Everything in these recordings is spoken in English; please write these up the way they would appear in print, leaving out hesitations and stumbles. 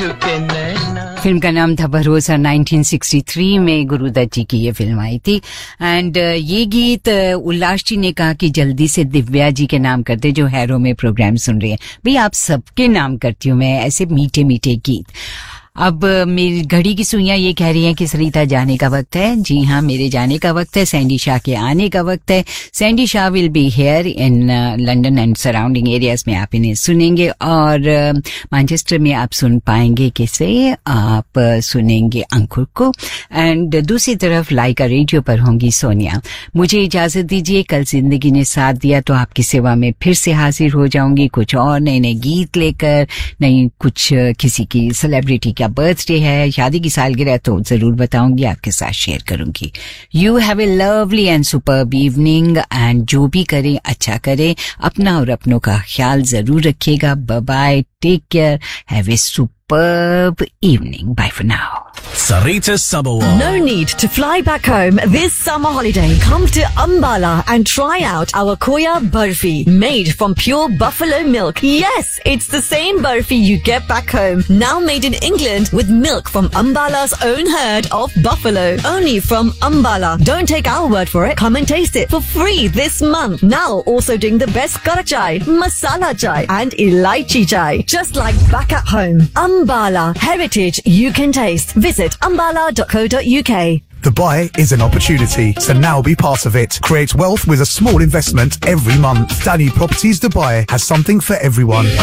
Film का नाम था भरोसा। 1963 में गुरुदत्त जी की ये फिल्म आई थी। एंड ये गीत उल्लास जी ने कहा कि जल्दी से दिव्या जी के नाम कर दे जो हैरो में प्रोग्राम सुन रही है। भाई आप सबके नाम करती हूँ मैं, ऐसे मीठे मीठे गीत। अब मेरी घड़ी की सुइयां ये कह रही हैं कि सरिता जाने का वक्त है। जी हाँ, मेरे जाने का वक्त है। सैंडी शाह के आने का वक्त है। Sandy Shah will be here in London and surrounding areas में आप इन्हें सुनेंगे। और मैनचेस्टर में आप सुन पाएंगे किसे, आप सुनेंगे अंकुर को। एंड दूसरी तरफ लाइका रेडियो पर होंगी सोनिया। मुझे इजाजत दीजिए, कल जिंदगी ने साथ दिया तो आपकी सेवा में फिर से हाजिर हो जाऊंगी, कुछ और नए नए गीत लेकर। नहीं, कुछ किसी की सेलिब्रिटी क्या बर्थडे है, शादी की सालगिरह तो जरूर बताऊंगी, आपके साथ शेयर करूंगी। You have a lovely and superb evening. And जो भी करें अच्छा करें, अपना और अपनों का ख्याल जरूर रखिएगा। Bye bye, take care, have a superb evening. Bye for now. Sarita Sabawal. No need to fly back home this summer holiday. Come to Ambala and try out our Koya Barfi, made from pure buffalo milk. Yes, it's the same Barfi you get back home, now made in England with milk from Ambala's own herd of buffalo. Only from Ambala. Don't take our word for it. Come and taste it for free this month. Now also doing the best kara chai, masala chai and elaichi chai. Just like back at home. Ambala, heritage you can taste. Visit ambala.co.uk. Dubai is an opportunity, so now be part of it. Create wealth with a small investment every month. Danube Properties Dubai has something for everyone.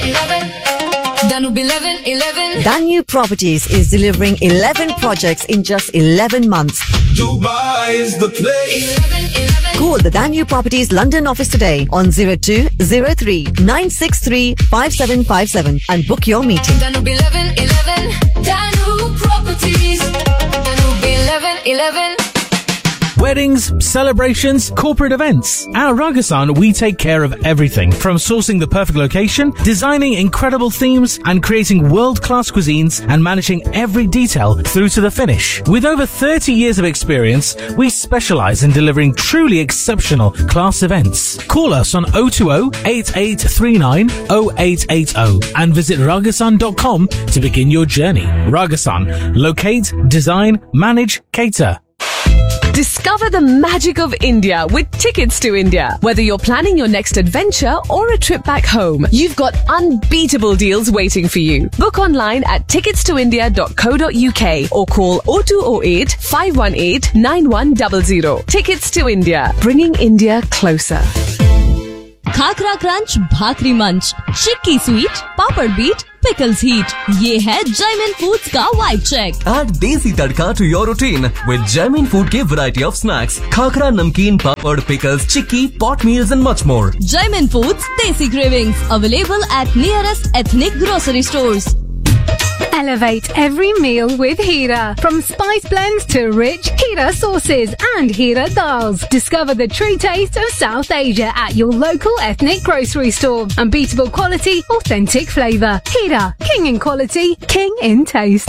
Danube 11. Danube Properties is delivering 11 projects in just 11 months. Dubai is the place. 11. Call the Danube Properties London office today on 0203 963 5757 and book your meeting. Danube 11. Danube Properties. Danube 11. Weddings, celebrations, corporate events. At Ragasan, we take care of everything from sourcing the perfect location, designing incredible themes, and creating world-class cuisines and managing every detail through to the finish. With over 30 years of experience, we specialize in delivering truly exceptional class events. Call us on 020-8839-0880 and visit ragasan.com to begin your journey. Ragasan. Locate, design, manage, cater. Discover the magic of India with Tickets to India. Whether you're planning your next adventure or a trip back home, you've got unbeatable deals waiting for you. Book online at ticketstoindia.co.uk or call 0208 518 9100. Tickets to India, bringing India closer. Khakhra crunch, भाकरी मंच, चिक्की sweet, पापड़ beat, pickles heat. ये है Jaimin Foods का vibe check. Add desi tadka to your routine with Jaimin Food के variety of snacks, khakra, namkeen, papad, pickles, chikki, pot meals and much more. Jaimin Foods Desi Cravings, available at nearest ethnic grocery stores. Elevate every meal with Hira. From spice blends to rich Hira sauces and Hira dals. Discover the true taste of South Asia at your local ethnic grocery store. Unbeatable quality, authentic flavour. Hira, king in quality, king in taste.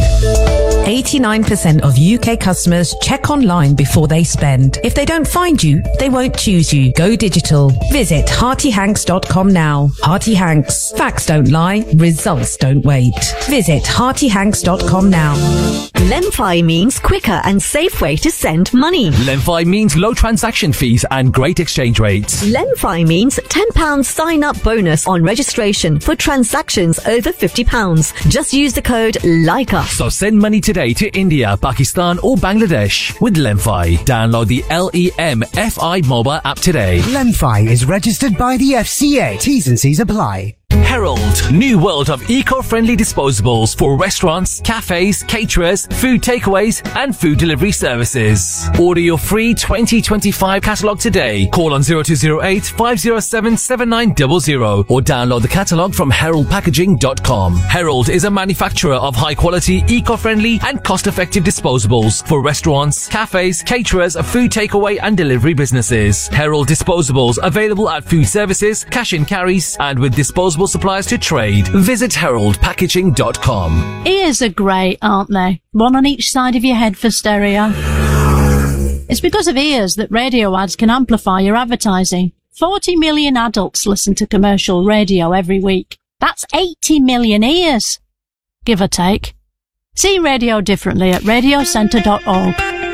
89% of UK customers check online before they spend. If they don't find you, they won't choose you. Go digital. Visit heartyhanks.com now. Hearty Hanks. Facts don't lie. Results don't wait. Visit heartyhanks.com now. Lemfi means quicker and safe way to send money. Lemfi means low transaction fees and great exchange rates. Lemfi means £10 sign-up bonus on registration for transactions over £50. Just use the code LIKA. So send money today to India, Pakistan or Bangladesh with Lemfi. Download the LEMFI mobile app today. Lemfi is registered by the FCA. T's and C's apply. Herald, new world of eco-friendly disposables for restaurants, cafes, caterers, food takeaways and food delivery services. Order your free 2025 catalogue today. Call on 0208 507 7900 or download the catalogue from heraldpackaging.com. Herald is a manufacturer of high-quality, eco-friendly and cost-effective disposables for restaurants, cafes, caterers, food takeaway and delivery businesses. Herald disposables available at food services, cash and carries and with disposable suppliers to trade. Visit heraldpackaging.com. Ears are great, aren't they? One on each side of your head for stereo. It's because of ears that radio ads can amplify your advertising. 40 million adults listen to commercial radio every week. That's 80 million ears. give or take. See radio differently at radiocentre.org.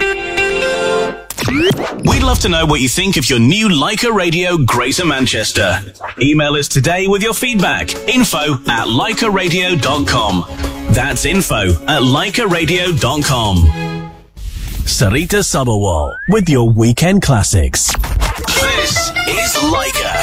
We'd love to know what you think of your new Leica Radio Greater Manchester. Email us today with your feedback. info@leicaradio.com. That's info@leicaradio.com. Sarita Sabharwal with your weekend classics. This is Leica.